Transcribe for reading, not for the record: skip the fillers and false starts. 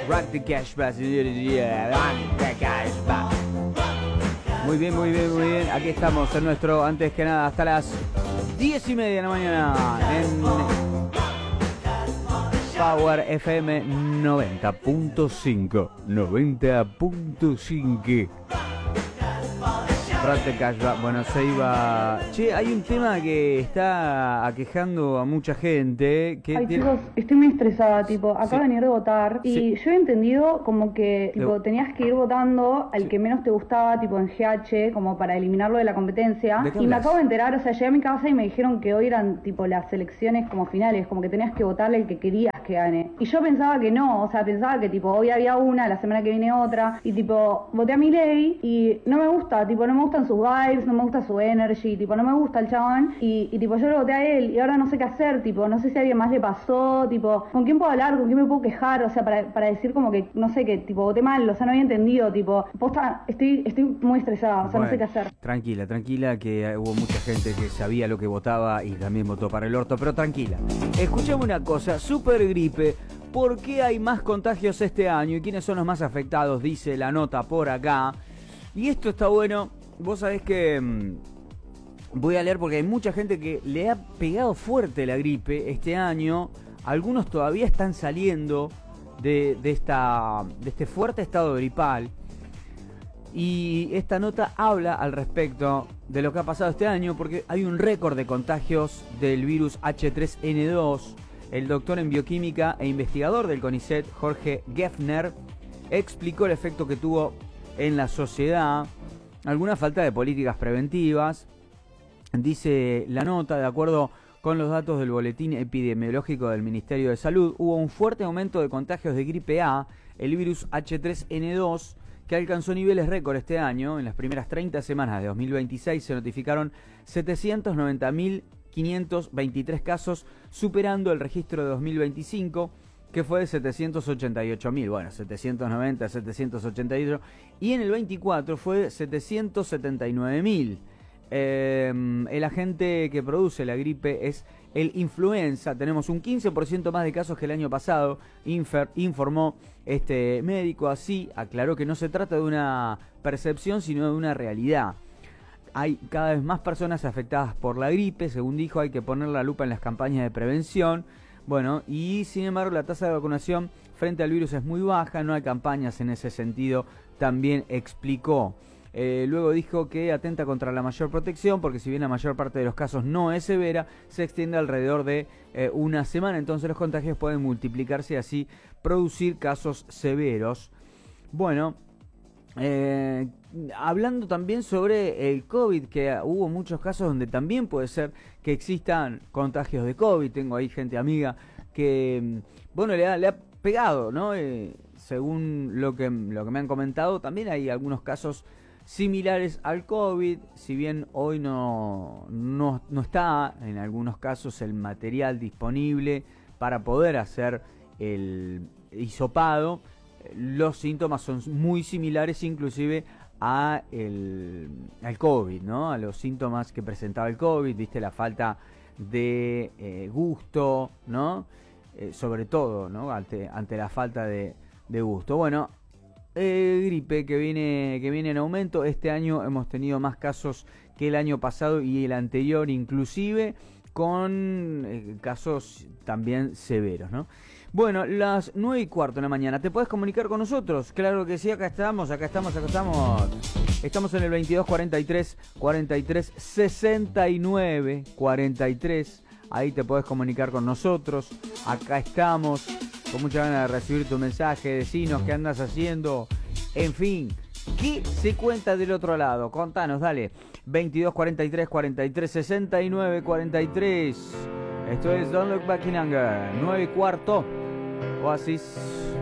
Rock the Cashback. Muy bien, muy bien, muy bien. Aquí estamos en nuestro, antes que nada, hasta las 10:30 de la mañana en Power FM 90.5. 90.5. Rate Cashback. Bueno, se iba. Che, hay un tema que está aquejando a mucha gente. Ay, chicos, estoy muy estresada, tipo, acabo de venir de votar y yo he entendido como que, tipo, tenías que ir votando al que menos te gustaba, tipo, en GH, como para eliminarlo de la competencia. Y me acabo de enterar, o sea, llegué a mi casa y me dijeron que hoy eran, tipo, las elecciones como finales, como que tenías que votarle el que querías que gane. Y yo pensaba que no, o sea, pensaba que, tipo, hoy había una, la semana que viene otra, y, tipo, voté a Milei y no me gusta, tipo, no me gustan sus vibes, no me gusta su energy, tipo, no me gusta el chabón, y tipo, yo lo voté a él y ahora no sé qué hacer, tipo, no sé si a alguien más le pasó, tipo, ¿con quién puedo hablar? ¿Con quién me puedo quejar? O sea, para decir como que, no sé, que, tipo, voté mal, o sea, no había entendido, tipo, posta, estoy muy estresada, o sea, bueno, no sé qué hacer. Tranquila, tranquila, que hubo mucha gente que sabía lo que votaba y también votó para el orto, pero tranquila. Escuchame una cosa, super gripe. ¿Por qué hay más contagios este año y quiénes son los más afectados? Dice la nota por acá. Y esto está bueno. Vos sabés que voy a leer porque hay mucha gente que le ha pegado fuerte la gripe este año. Algunos todavía están saliendo de este fuerte estado gripal. Y esta nota habla al respecto de lo que ha pasado este año porque hay un récord de contagios del virus H3N2. El doctor en bioquímica e investigador del CONICET, Jorge Geffner, explicó el efecto que tuvo en la sociedad. Alguna falta de políticas preventivas, dice la nota. De acuerdo con los datos del boletín epidemiológico del Ministerio de Salud, hubo un fuerte aumento de contagios de gripe A, el virus H3N2, que alcanzó niveles récord este año. En las primeras 30 semanas de 2026 se notificaron 790.523 casos, superando el registro de 2025, que fue de 788.000, bueno, 790, 788, y en el 24 fue 779.000. El agente que produce la gripe es el influenza. Tenemos un 15% más de casos que el año pasado, informó este médico. Así aclaró que no se trata de una percepción, sino de una realidad. Hay cada vez más personas afectadas por la gripe, según dijo. Hay que poner la lupa en las campañas de prevención. Bueno, y sin embargo la tasa de vacunación frente al virus es muy baja, no hay campañas en ese sentido, también explicó. Luego dijo que atenta contra la mayor protección, porque si bien la mayor parte de los casos no es severa, se extiende alrededor de una semana, entonces los contagios pueden multiplicarse y así producir casos severos. Bueno, hablando también sobre el COVID, que hubo muchos casos donde también puede ser que existan contagios de COVID. Tengo ahí gente amiga que, bueno, le ha pegado, ¿no? Según lo que me han comentado, también hay algunos casos similares al COVID, si bien hoy no está en algunos casos el material disponible para poder hacer el hisopado. Los síntomas son muy similares inclusive al COVID, ¿no? A los síntomas que presentaba el COVID, viste, la falta de gusto, ¿no? Sobre todo, ¿no? Ante la falta de gusto. Bueno, gripe que viene en aumento. Este año hemos tenido más casos que el año pasado y el anterior inclusive, con casos también severos, ¿no? Bueno, las 9:15 de la mañana. ¿Te puedes comunicar con nosotros? Claro que sí, acá estamos. Estamos en el 22 43 43 69 43. Ahí te puedes comunicar con nosotros. Acá estamos, con mucha ganas de recibir tu mensaje. Decinos qué andas haciendo. En fin, ¿qué se cuenta del otro lado? Contanos, dale. 22 43 43 69 43. Esto es Don't Look Back in Anger. 9:15. Oasis.